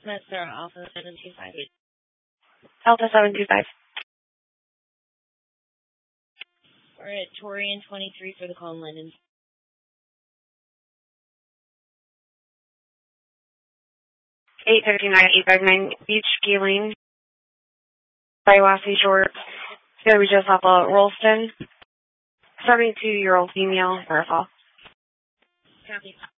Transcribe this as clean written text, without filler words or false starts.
Mr. Alpha 725. Alpha 725. We're at Torian 23 for the call in London. Eight 859 Beach Geeling. Biwassee Short. It's going to be just off of Rolston. 72-year-old female, Verifal. Copy.